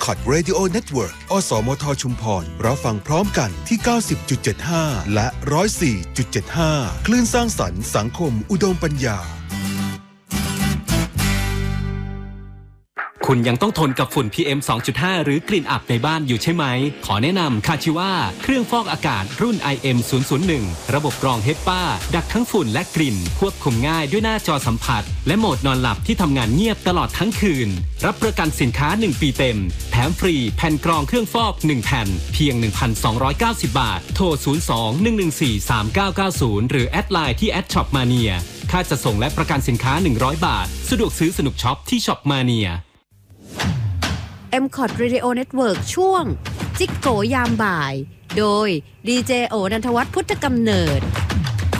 MCOT Radio Network อสมทชุมพรรับฟังพร้อมกันที่ 90.75 และ 104.75 คลื่นสร้างสรรค์สังคมอุดมปัญญาคุณยังต้องทนกับฝุ่น PM 2.5 หรือกลิ่นอับในบ้านอยู่ใช่ไหมขอแนะนำคาชิว่าเครื่องฟอกอากาศรุ่น IM001 ระบบกรองHEPAดักทั้งฝุ่นและกลิ่นควบคุมง่ายด้วยหน้าจอสัมผัสและโหมดนอนหลับที่ทำงานเงียบตลอดทั้งคืนรับประกันสินค้า1ปีเต็มแถมฟรีแผ่นกรองเครื่องฟอก1แผ่นเพียง 1,290 บาทโทร 02-114-3990 หรือแอดไลน์ที่@shopmaniaค่าจัดส่งและประกันสินค้า100 บาทสะดวกซื้อสนุกช็อปที่ shopmania MCOT Radio Network ช่วงจิ๊กโกยามบ่ายโดยดีเจโอนันทวัฒน์พุทธกำเนิด